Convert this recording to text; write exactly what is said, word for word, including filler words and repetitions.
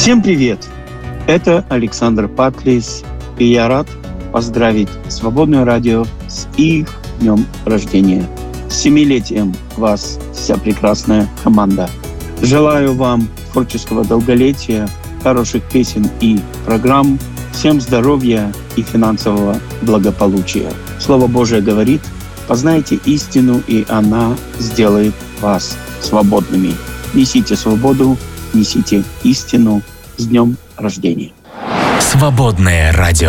Всем привет! Это Александр Патлис, и я рад поздравить Свободное радио с их днем рождения. С семилетием вас, вся прекрасная команда. Желаю вам творческого долголетия, хороших песен и программ, всем здоровья и финансового благополучия. Слово Божие говорит: познайте истину, и она сделает вас свободными. Несите свободу, несите истину. С днем рождения. Свободное радио.